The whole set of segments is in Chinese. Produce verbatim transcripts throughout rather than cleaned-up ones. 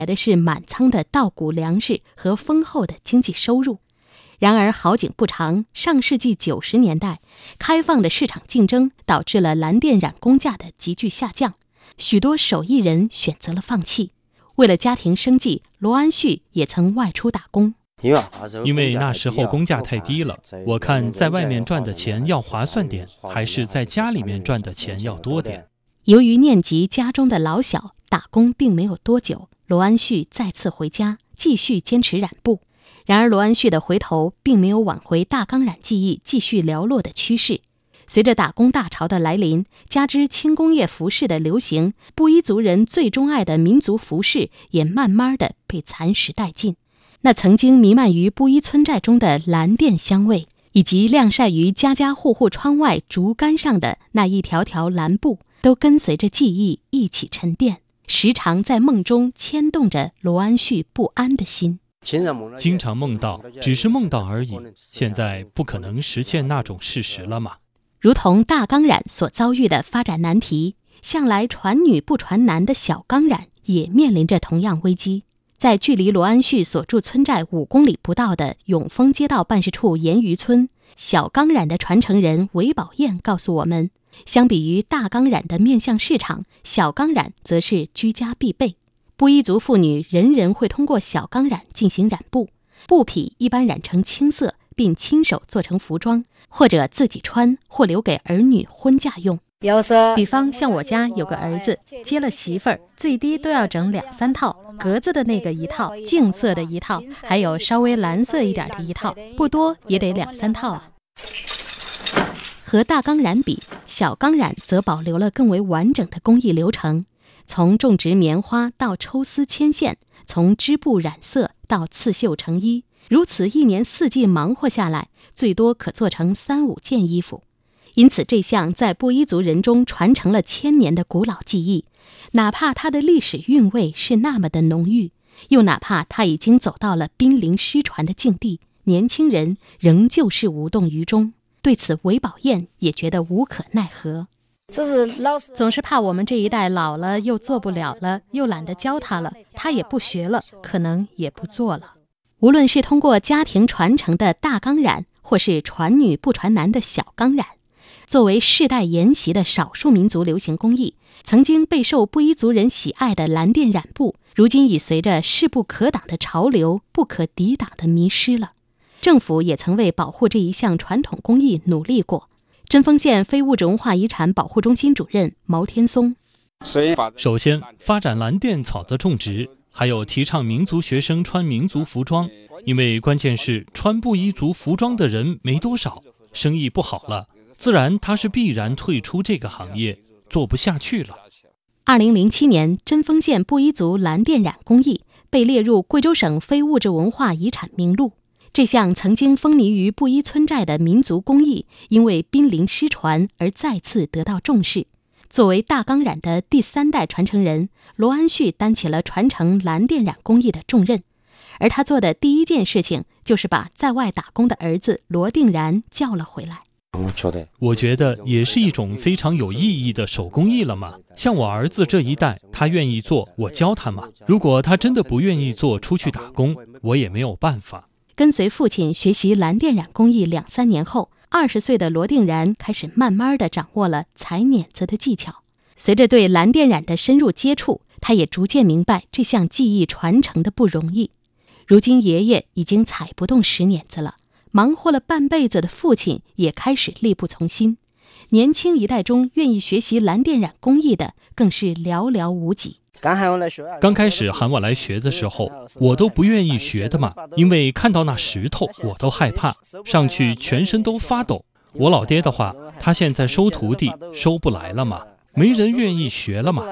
来的是满仓的稻谷粮食和丰厚的经济收入。然而好景不长，上世纪九十年代，开放的市场竞争导致了蓝电染工价的急剧下降，许多手艺人选择了放弃。为了家庭生计，罗安旭也曾外出打工。 因为那时候工价太低了，我看在外面赚的钱要划算点，还是在家里面赚的钱要多点。 由于念及家中的老小，打工并没有多久，罗安旭再次回家，继续坚持染布。然而罗安旭的回头并没有挽回大钢染技艺继续寥落的趋势。随着打工大潮的来临，加之轻工业服饰的流行，布依族人最钟爱的民族服饰也慢慢的被蚕食殆尽。那曾经弥漫于布依村寨中的蓝靛香味，以及晾晒于家家户户窗外竹竿上的那一条条蓝布，都跟随着记忆一起沉淀，时常在梦中牵动着罗安旭不安的心。 经常梦到，只是梦到而已，现在不可能实现那种事实了嘛。 如同大钢染所遭遇的发展难题，向来传女不传男的小钢染也面临着同样危机。在距离罗安旭所住村寨五公里不到的永丰街道办事处盐鱼村，小钢染的传承人韦宝燕告诉我们，相比于大钢染的面向市场，小钢染则是居家必备。布依族妇女人人会通过小钢染进行染布，布匹一般染成青色，并亲手做成服装，或者自己穿，或留给儿女婚嫁用。比方像我家有个儿子接了媳妇儿，最低都要整两三套，格子的那个一套，净色的一套，还有稍微蓝色一点的一套，不多也得两三套啊。和大钢染比，小钢染则保留了更为完整的工艺流程，从种植棉花到抽丝牵线，从织布染色到刺绣成衣，如此一年四季忙活下来，最多可做成三五件衣服。因此这项在布依族人中传承了千年的古老技艺，哪怕它的历史韵味是那么的浓郁，又哪怕它已经走到了濒临失传的境地，年轻人仍旧是无动于衷。对此韦宝燕也觉得无可奈何，总是怕我们这一代老了又做不了了，又懒得教他了，他也不学了，可能也不做了。无论是通过家庭传承的大钢染，或是传女不传男的小钢染，作为世代沿袭的少数民族流行工艺，曾经备受布依族人喜爱的蓝靛染布，如今已随着势不可挡的潮流不可抵挡地迷失了。政府也曾为保护这一项传统工艺努力过。针锋县非物质文化遗产保护中心主任毛天松， 首先发展蓝靛草的种植，还有提倡民族学生穿民族服装，因为关键是穿布依族服装的人没多少，生意不好了，自然他是必然退出这个行业，做不下去了。 二零零七年，针锋县布依族蓝靛染工艺被列入贵州省非物质文化遗产名录。这项曾经风靡于布依村寨的民族工艺，因为濒临失传而再次得到重视。作为大钢染的第三代传承人，罗安旭担起了传承蓝靛染工艺的重任。而他做的第一件事情，就是把在外打工的儿子罗定然叫了回来。 我觉得也是一种非常有意义的手工艺了嘛。像我儿子这一代，他愿意做，我教他嘛。如果他真的不愿意做，出去打工，我也没有办法。 跟随父亲学习蓝靛染工艺两三年后，二十岁的罗定然开始慢慢地掌握了裁碾子的技巧。随着对蓝靛染的深入接触，他也逐渐明白这项技艺传承的不容易。如今爷爷已经踩不动石碾子了，忙活了半辈子的父亲也开始力不从心。年轻一代中愿意学习蓝靛染工艺的更是寥寥无几。 刚开始喊我来学的时候，我都不愿意学的嘛，因为看到那石头我都害怕，上去全身都发抖。我老爹的话，他现在收徒弟收不来了嘛，没人愿意学了嘛。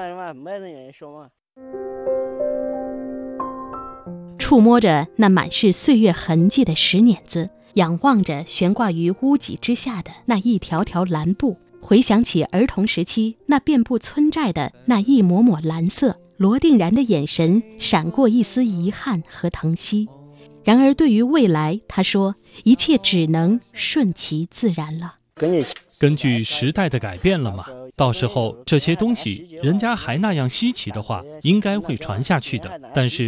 触摸着那满是岁月痕迹的石碾子，仰望着悬挂于屋脊之下的那一条条蓝布，回想起儿童时期那遍布村寨的那一抹抹蓝色，罗定然的眼神闪过一丝遗憾和疼惜。然而对于未来，他说一切只能顺其自然了。 根据时代的改变了嘛，到时候这些东西人家还那样稀奇的话，应该会传下去的。但是